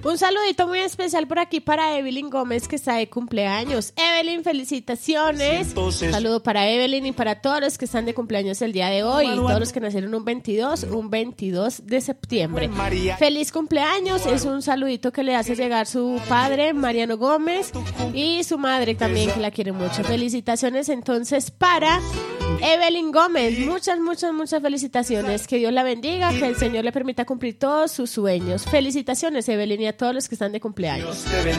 Un saludito muy especial por aquí para Evelyn Gómez, que está de cumpleaños. Evelyn, felicitaciones. Un saludo para Evelyn y para todos los que están de cumpleaños el día de hoy. Todos los que nacieron un 22 de septiembre. Feliz cumpleaños. Es un saludito que le hace llegar su padre, Mariano Gómez, y su madre también, que la quiere mucho. Felicitaciones entonces para Evelyn Gómez. Muchas felicitaciones. Que Dios la bendiga, que el Señor le permita cumplir todos sus sueños. Felicitaciones, Evelyn, y a todos los que están de cumpleaños.